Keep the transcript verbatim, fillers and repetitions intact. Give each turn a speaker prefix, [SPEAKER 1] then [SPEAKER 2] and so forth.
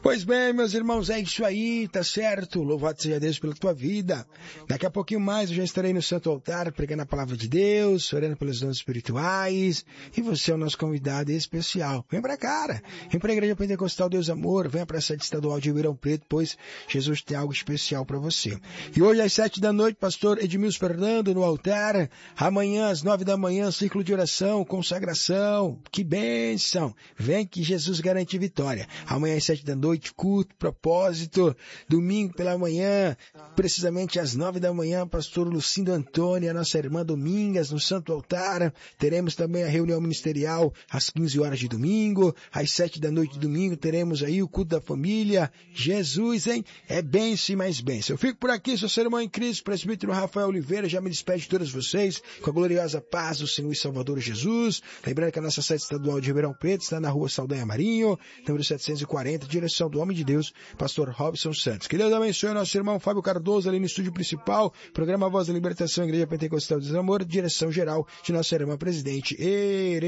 [SPEAKER 1] Pois bem, meus irmãos, é isso aí, tá certo? Louvado seja Deus pela tua vida. Daqui a pouquinho mais eu já estarei no Santo Altar pregando a palavra de Deus, orando pelos dons espirituais, e você é o nosso convidado especial. Vem pra cá, vem pra Igreja Pentecostal Deus Amor, venha pra sede estadual de Ribeirão Preto, pois Jesus tem algo especial para você. E hoje às sete da noite, pastor Edmilson Fernando no altar, amanhã às nove da manhã, ciclo de oração, consagração, que bênção! Vem que Jesus garante vitória. Amanhã às sete da noite, culto, propósito, domingo pela manhã, precisamente às nove da manhã, pastor Lucindo Antônio, a nossa irmã Domingas, no Santo Altar. Teremos também a reunião ministerial às quinze horas de domingo, às sete da noite de domingo, teremos aí o culto da família. Jesus, hein? É bênção e mais bênção. Eu fico por aqui, sou seu irmão em Cristo, presbítero Rafael Oliveira, já me despeço de todos vocês, com a gloriosa paz do Senhor e Salvador Jesus. Lembrando que a nossa sede estadual de Ribeirão Preto está na rua Saldanha Marinho, número setecentos e quarenta, direção do homem de Deus, pastor Robson Santos. Que Deus abençoe o nosso irmão Fábio Cardoso ali no estúdio principal, programa Voz da Libertação, Igreja Pentecostal do Desamor, direção geral de nossa irmã presidente Ere